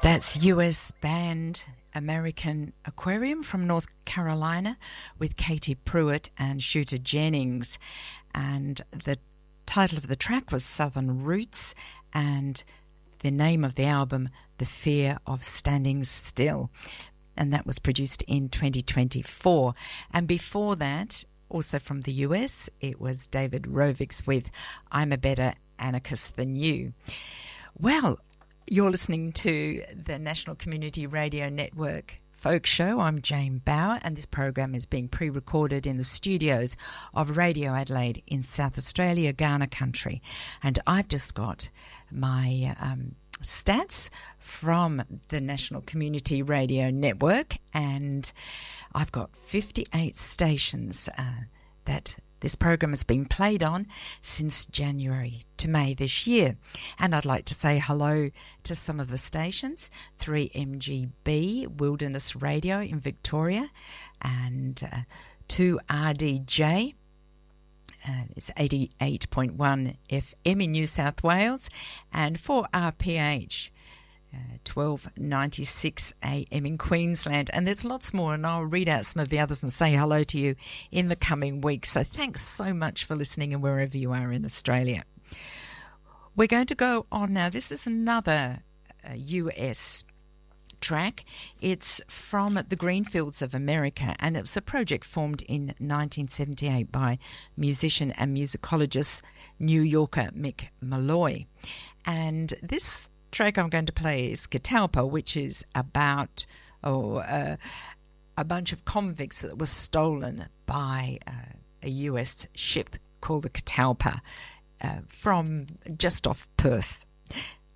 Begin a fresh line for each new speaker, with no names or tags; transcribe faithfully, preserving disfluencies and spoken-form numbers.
That's U S band American Aquarium from North Carolina with Katie Pruitt and Shooter Jennings. And the title of the track was Southern Roots, and the name of the album, The Fear of Standing Still. And that was produced in twenty twenty-four. And before that, also from the U S, it was David Rovics with I'm a Better Anarchist Than You. Well, you're listening to the National Community Radio Network Folk Show. I'm Jane Bauer, and this program is being pre-recorded in the studios of Radio Adelaide in South Australia, Ghana country. And I've just got my um, stats from the National Community Radio Network, and I've got fifty-eight stations uh, that this program has been played on since January to May this year. And I'd like to say hello to some of the stations. three M G B, Wilderness Radio in Victoria, and uh, two R D J, uh, it's eighty-eight point one F M in New South Wales, and four R P H, Uh, twelve ninety-six A M in Queensland. And there's lots more, and I'll read out some of the others and say hello to you in the coming weeks. So thanks so much for listening, and wherever you are in Australia. We're going to go on now. This is another uh, U S track. It's from the Greenfields of America, and it was a project formed in nineteen seventy-eight by musician and musicologist New Yorker Mick Malloy. And this track I'm going to play is Catalpa, which is about oh, uh, a bunch of convicts that were stolen by uh, a U S ship called the Catalpa uh, from just off Perth.